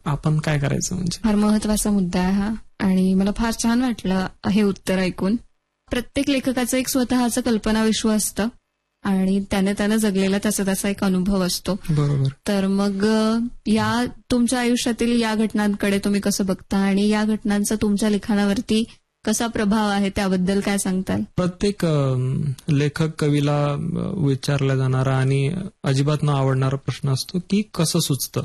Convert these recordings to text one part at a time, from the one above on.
आपण काय करायचं. म्हणजे फार महत्वाचा मुद्दा आहे हा, आणि मला फार छान वाटलं हे उत्तर ऐकून. प्रत्येक लेखकाचं एक स्वतःचं कल्पनाविश्व असतं आणि त्याने जगलेला त्याचा एक अनुभव असतो. बरोबर. तर मग या तुमच्या आयुष्यातील या घटनांकडे तुम्ही कसं बघता आणि या घटनांचा तुमच्या लिखाणावरती कसा प्रभाव आहे त्याबद्दल काय सांगताल? प्रत्येक लेखक कवीला विचारला जाणारा आणि अजिबात न आवडणारा प्रश्न असतो की कसं सुचतं,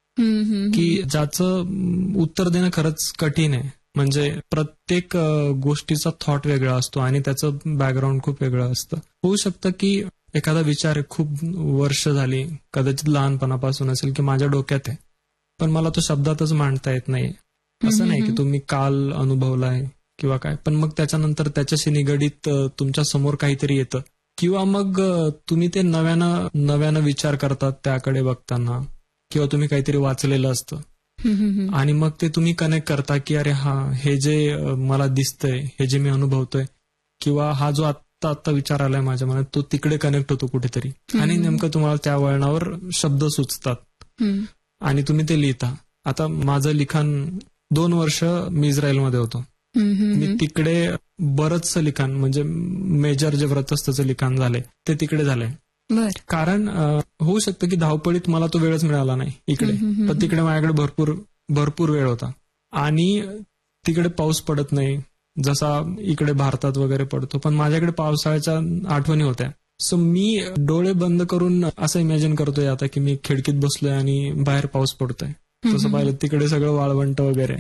की ज्याचं उत्तर देणं खरंच कठीण आहे. म्हणजे प्रत्येक गोष्टीचा थॉट वेगळा असतो आणि त्याचं बॅकग्राऊंड खूप वेगळं असतं. होऊ शकतं की एखादा विचार खूप वर्ष झाली, कदाचित लहानपणापासून असेल की माझ्या डोक्यात आहे, पण मला तो शब्दातच मांडता येत नाही. असं नाही की तुम्ही काल अनुभवलाय किंवा काय, पण मग त्याच्यानंतर त्याच्याशी निगडीत तुमच्या समोर काहीतरी येतं किंवा मग तुम्ही ते नव्यानं विचार करतात त्याकडे बघताना, किंवा तुम्ही काहीतरी वाचलेलं असतं आणि मग ते तुम्ही कनेक्ट करता की अरे हा, हे जे मला दिसतंय, हे जे मी अनुभवतोय, किंवा हा जो आत्ता विचार आलाय माझ्या मनात, तो तिकडे कनेक्ट होतो कुठेतरी आणि नेमकं तुम्हाला त्या वळणावर शब्द सुचतात आणि तुम्ही ते लिहिता. आता माझं लिखाण 2 वर्ष मी इस्रायलमध्ये होतो. मी तिकडे बरंचसं लिखाण, म्हणजे मेजर जे व्रतस्थचं लिखाण झालंय ते तिकडे झालंय. कारण होऊ शकतं की धावपळीत मला तो वेळच मिळाला नाही इकडे, पण तिकडे माझ्याकडे भरपूर वेळ होता आणि तिकडे पाऊस पडत नाही जसा इकडे भारतात वगैरे पडतो, पण माझ्याकडे पावसाळ्याच्या आठवणी होत्या. सो मी डोळे बंद करून असं इमॅजिन करतोय आता की मी खिडकीत बसलोय आणि बाहेर पाऊस पडतोय. तसं पाहिलं तिकडे सगळं वाळवंट वगैरे,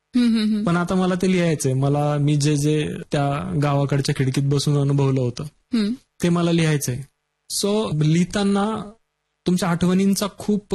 पण आता मला ते लिहायचंय. मी जे त्या गावाकडच्या खिडकीत बसून अनुभवलं होतं ते मला लिहायचंय. सो लिहिताना तुमच्या आठवणींचा खूप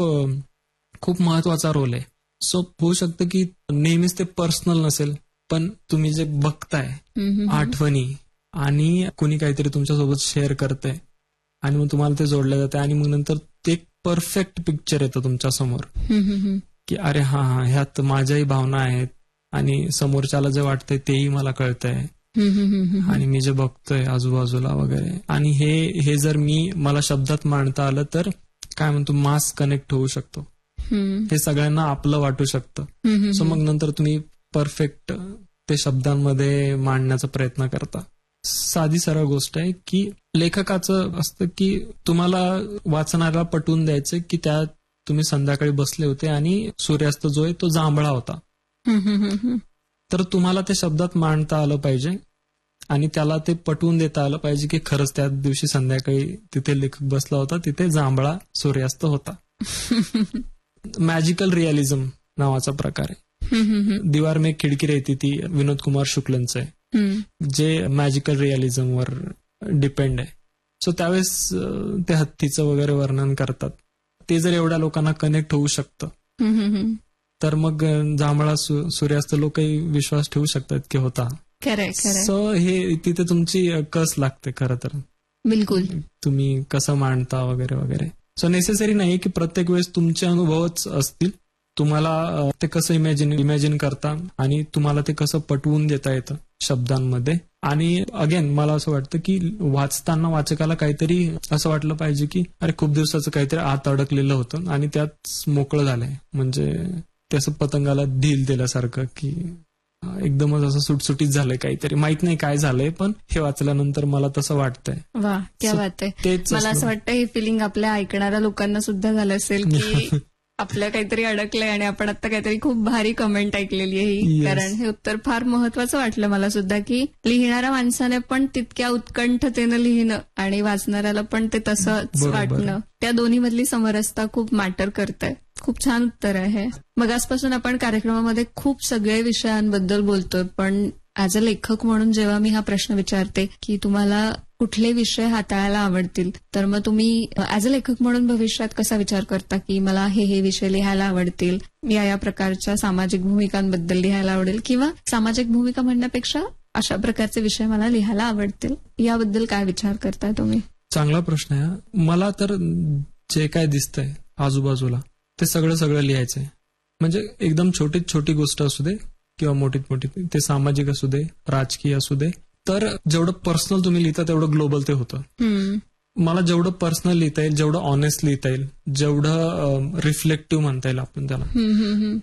महत्वाचा रोल आहे. सो होऊ शकतं की नेहमीच ते पर्सनल नसेल, पण तुम्ही जे बघताय आठवणी आणि कुणी काहीतरी तुमच्यासोबत शेअर करतंय आणि मग तुम्हाला ते जोडलं जातं आणि मग नंतर ते परफेक्ट पिक्चर येतं तुमच्या समोर की अरे हा, ह्यात माझ्याही भावना आहेत आणि समोरच्याला जे वाटतंय तेही मला कळतंय आणि मी जे बघतोय आजूबाजूला वगैरे. आणि हे जर मला शब्दात मांडता आलं तर काय म्हणतो, मास कनेक्ट होऊ शकतो, हे सगळ्यांना आपलं वाटू शकतं. सो मग नंतर तुम्ही परफेक्ट ते शब्दांमध्ये मांडण्याचा प्रयत्न करता. साधी सरळ गोष्ट आहे की लेखकाचं असतं की तुम्हाला वाचनाला पटवून द्यायचं की त्यात तुम्ही संध्याकाळी बसले होते आणि सूर्यास्त जो आहे तो जांभळा होता. तर तुम्हाला ते शब्दात मांडता आलं पाहिजे आणि त्याला ते पटवून देता आलं पाहिजे की खरंच त्या दिवशी संध्याकाळी तिथे लेखक बसला होता, तिथे जांभळा सूर्यास्त होता. मॅजिकल रिअलिझम नावाचा प्रकार आहे. दीवार में खिडकी रहती ती विनोद कुमार शुक्लंचं आहे, जे मॅजिकल रिअलिझमवर डिपेंड आहे. सो त्यावेळेस ते हत्तीचं वगैरे वर्णन करतात. ते जर एवढ्या लोकांना कनेक्ट होऊ शकतं तर मग जांभळा सूर्यास्त लोकही विश्वास ठेवू शकतात की होता. सो हे तिथे तुमची कस लागते खरं तर. बिलकुल. तुम्ही कसं मांडता वगैरे वगैरे. सो नेसेसरी नाही की प्रत्येक वेळेस तुमचे अनुभवच असतील. तुम्हाला ते कसं इमॅजिन करता आणि तुम्हाला ते कसं पटवून देता येतं शब्दांमध्ये. आणि अगेन मला असं वाटतं की वाचताना वाचकाला काहीतरी असं वाटलं पाहिजे की अरे खूप दिवसाचं काहीतरी आत अडकलेलं होतं आणि त्यात मोकळं झालंय. म्हणजे ते असं पतंगाला ढील दिल्यासारखं की एकदमच असं सुटसुटीत झालंय, काहीतरी माहित नाही काय झालंय, पण हे वाचल्यानंतर मला तसं वाटतंय. वा, क्या बात आहे. मला असं वाटतं हे फिलिंग आपल्या ऐकणाऱ्या लोकांना सुद्धा झालं असेल की आपलं काहीतरी अडकलंय आणि आपण आता काहीतरी खूप भारी कमेंट ऐकलेली आहे ही. कारण हे उत्तर फार महत्वाचं वाटलं मला सुद्धा की लिहिणाऱ्या माणसाने पण तितक्या उत्कंठतेनं लिहिणं आणि वाचणाऱ्याला पण ते तसंच वाटणं, त्या दोन्ही मधली समरसता खूप मॅटर करते. खूप छान उत्तर आहे. मग आजपासून आपण कार्यक्रमामध्ये खूप सगळे विषयांबद्दल बोलतोय, पण ऍज अ लेखक म्हणून जेव्हा मी हा प्रश्न विचारते की तुम्हाला कुठले विषय हाताळायला आवडतील, तर मग तुम्ही ऍज अ लेखक म्हणून भविष्यात कसा विचार करता की मला हे विषय लिहायला आवडतील, या प्रकारच्या सामाजिक भूमिकांबद्दल लिहायला आवडेल, किंवा सामाजिक भूमिका म्हणण्यापेक्षा अशा प्रकारचे विषय मला लिहायला आवडतील, याबद्दल काय विचार करताय तुम्ही? चांगला प्रश्न आहे. मला तर जे काय दिसतंय आजूबाजूला ते सगळं लिहायचंय. म्हणजे एकदम छोटी गोष्ट असू दे किंवा मोठी, ते सामाजिक असू दे, राजकीय असू दे, तर जेवढं पर्सनल तुम्ही लिहिता तेवढं ग्लोबल ते होतं. मला जेवढं पर्सनल लिहिता येईल, जेवढं ऑनेस्ट लिहिता येईल, जेवढं रिफ्लेक्टिव्ह म्हणता येईल आपण त्याला,